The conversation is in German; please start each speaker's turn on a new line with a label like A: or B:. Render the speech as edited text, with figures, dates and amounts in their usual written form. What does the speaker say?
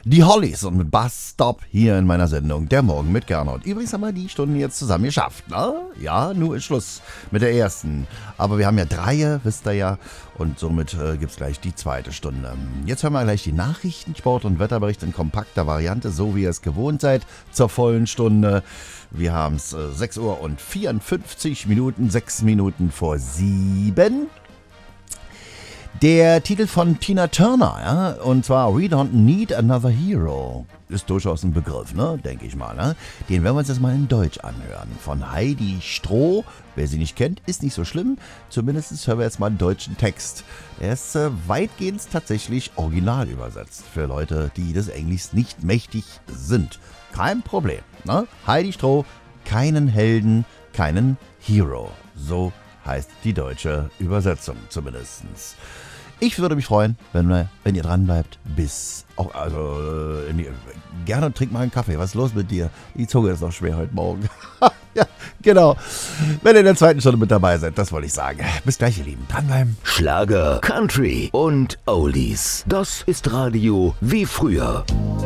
A: Die Hollies und mit Bus Stop hier in meiner Sendung Der Morgen mit Gernot. Übrigens haben wir die Stunden jetzt zusammen geschafft. Ne? Ja, nur ist Schluss mit der ersten. Aber wir haben ja 3, wisst ihr ja. Und somit gibt es gleich die zweite Stunde. Jetzt hören wir gleich die Nachrichten, Sport- und Wetterbericht in kompakter Variante, so wie ihr es gewohnt seid, zur vollen Stunde. Wir haben es 6 Uhr und 54 Minuten, 6 Minuten vor 7. Der Titel von Tina Turner, ja, und zwar We Don't Need Another Hero. Ist durchaus ein Begriff, ne, denke ich mal, ne? Den werden wir uns jetzt mal in Deutsch anhören. Von Heidi Stroh. Wer sie nicht kennt, ist nicht so schlimm. Zumindest hören wir jetzt mal einen deutschen Text. Er ist weitgehend tatsächlich original übersetzt. Für Leute, die des Englischs nicht mächtig sind. Kein Problem, ne? Heidi Stroh, keinen Helden, keinen Hero. So heißt die deutsche Übersetzung zumindest. Ich würde mich freuen, wenn ihr dran bleibt. Gerne trink mal einen Kaffee. Was ist los mit dir? Die Zunge ist noch schwer heute Morgen. Ja, genau. Wenn ihr in der zweiten Stunde mit dabei seid, das wollte ich sagen. Bis gleich, ihr Lieben. Dranbleiben.
B: Schlager, Country und Oldies. Das ist Radio wie früher.